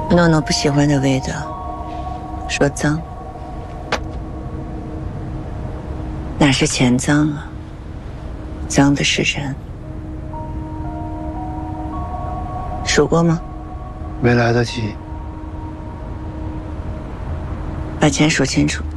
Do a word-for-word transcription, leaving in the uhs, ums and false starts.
诺诺不喜欢的味道，说脏，哪是钱脏啊？脏的是人。数过吗？ 没来得及。 把钱数清楚。